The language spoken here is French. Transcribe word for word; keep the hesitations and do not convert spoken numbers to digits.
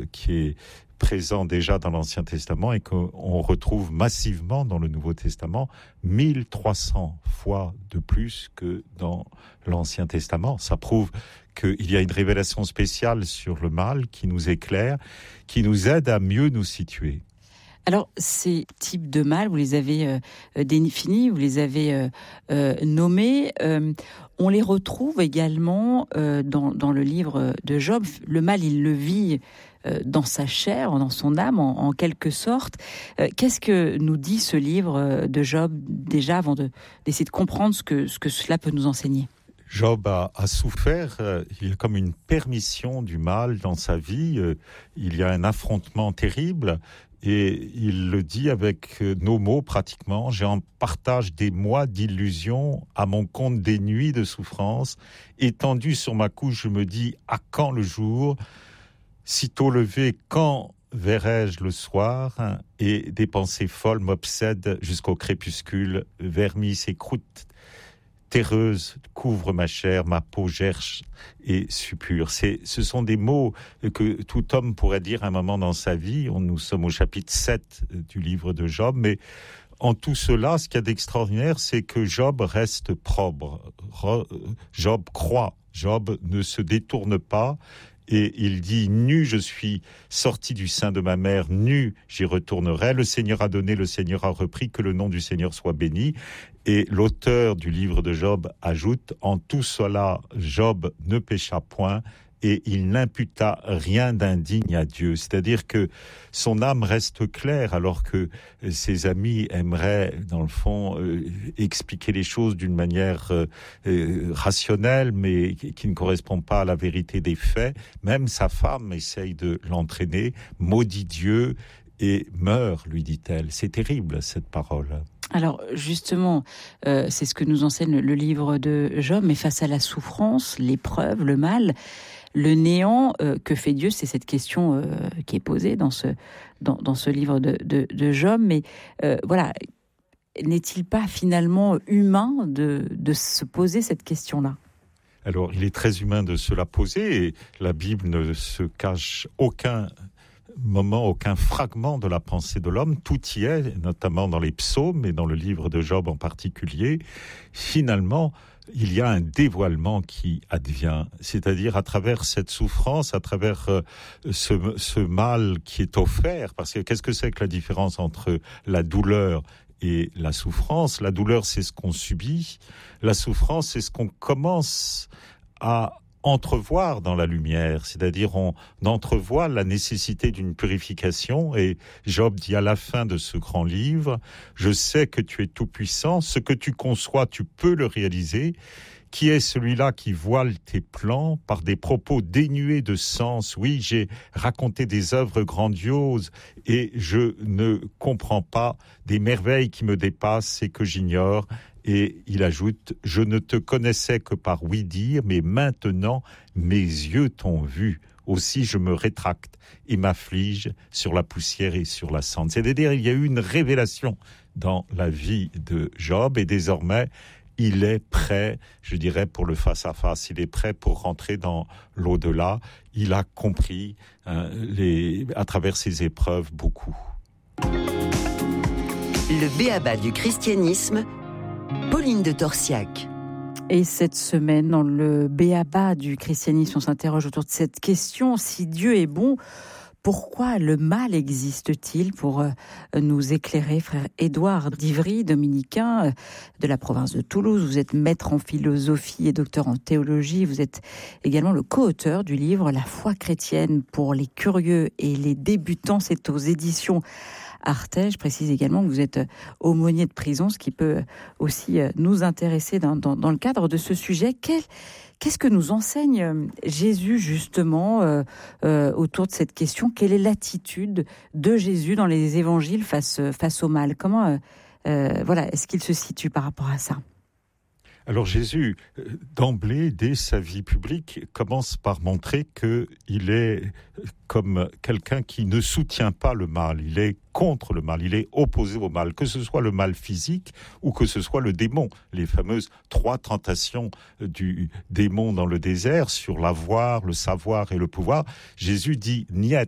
qui est présent déjà dans l'Ancien Testament et qu'on retrouve massivement dans le Nouveau Testament, mille trois cents fois de plus que dans l'Ancien Testament. Ça prouve qu'il y a une révélation spéciale sur le mal qui nous éclaire, qui nous aide à mieux nous situer. Alors, ces types de mal, vous les avez euh, définis, vous les avez euh, euh, nommés. Euh, on les retrouve également euh, dans, dans le livre de Job. Le mal, il le vit euh, dans sa chair, dans son âme, en, en quelque sorte. Euh, qu'est-ce que nous dit ce livre de Job, déjà, avant de, d'essayer de comprendre ce que, ce que cela peut nous enseigner ? Job a, a souffert, euh, il y a comme une permission du mal dans sa vie, euh, il y a un affrontement terrible. Et il le dit avec nos mots pratiquement, j'ai en partage des mois d'illusions, à mon compte des nuits de souffrance. Étendu sur ma couche, je me dis, à quand le jour ? Sitôt levé, quand verrai-je le soir ? Et des pensées folles m'obsèdent jusqu'au crépuscule, vermis et croûtes terreuse couvre ma chair, ma peau gerce et suppure. C'est, ce sont des mots que tout homme pourrait dire à un moment dans sa vie. On, nous sommes au chapitre sept du livre de Job, mais en tout cela, ce qu'il y a d'extraordinaire, c'est que Job reste probre. Job croit, Job ne se détourne pas. Et il dit, nu je suis sorti du sein de ma mère, nu j'y retournerai. Le Seigneur a donné, le Seigneur a repris, que le nom du Seigneur soit béni. Et l'auteur du livre de Job ajoute, en tout cela, Job ne pécha point et il n'imputa rien d'indigne à Dieu. C'est-à-dire que son âme reste claire alors que ses amis aimeraient, dans le fond, euh, expliquer les choses d'une manière euh, euh, rationnelle, mais qui ne correspond pas à la vérité des faits. Même sa femme essaye de l'entraîner, maudit Dieu et meurt, lui dit-elle. C'est terrible, cette parole. Alors justement, euh, c'est ce que nous enseigne le livre de Job, mais face à la souffrance, l'épreuve, le mal, le néant, euh, que fait Dieu ? C'est cette question euh, qui est posée dans ce, dans, dans ce livre de, de, de Job. Mais euh, voilà, n'est-il pas finalement humain de, de se poser cette question-là ? Alors, il est très humain de se la poser et la Bible ne se cache aucun moment, aucun fragment de la pensée de l'homme. Tout y est, notamment dans les psaumes et dans le livre de Job en particulier. Finalement, il y a un dévoilement qui advient, c'est-à-dire à travers cette souffrance, à travers euh, ce, ce mal qui est offert, parce que qu'est-ce que c'est que la différence entre la douleur et la souffrance ? La douleur, c'est ce qu'on subit, la souffrance, c'est ce qu'on commence à entrevoir dans la lumière, c'est-à-dire on entrevoit la nécessité d'une purification. Et Job dit à la fin de ce grand livre, je sais que tu es tout-puissant, ce que tu conçois, tu peux le réaliser. Qui est celui-là qui voile tes plans par des propos dénués de sens ? Oui, j'ai raconté des œuvres grandioses et je ne comprends pas des merveilles qui me dépassent et que j'ignore. Et il ajoute, je ne te connaissais que par ouï-dire, mais maintenant mes yeux t'ont vu. Aussi je me rétracte et m'afflige sur la poussière et sur la cendre. C'est-à-dire, il y a eu une révélation dans la vie de Job et désormais, il est prêt, je dirais, pour le face-à-face. Il est prêt pour rentrer dans l'au-delà. Il a compris, hein, les, à travers ses épreuves, beaucoup. Le b.a.-ba du christianisme, Pauline de Torsiac. Et cette semaine, dans le b.a.-ba du christianisme, on s'interroge autour de cette question, si Dieu est bon, pourquoi le mal existe-t-il ? Pour nous éclairer, frère Édouard d'Ivry, dominicain de la province de Toulouse. Vous êtes maître en philosophie et docteur en théologie. Vous êtes également le co-auteur du livre « La foi chrétienne pour les curieux et les débutants ». C'est aux éditions Artege. Je précise également que vous êtes aumônier de prison, ce qui peut aussi nous intéresser dans, dans, dans le cadre de ce sujet. Quel... Qu'est-ce que nous enseigne Jésus justement euh, euh, autour de cette question ? Quelle est l'attitude de Jésus dans les évangiles face, face au mal ? Comment euh, euh, voilà, est-ce qu'il se situe par rapport à ça ? Alors Jésus, d'emblée, dès sa vie publique, commence par montrer qu'il est comme quelqu'un qui ne soutient pas le mal. Il est contre le mal, il est opposé au mal, que ce soit le mal physique ou que ce soit le démon. Les fameuses trois tentations du démon dans le désert sur l'avoir, le savoir et le pouvoir. Jésus dit « niet ».